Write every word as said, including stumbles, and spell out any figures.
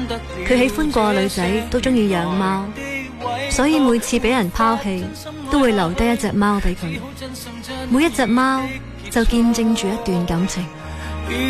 佢喜歡個女仔都中意養貓，所以每次俾人拋棄都會留低一隻貓俾佢，每一隻貓就見證住一段感情。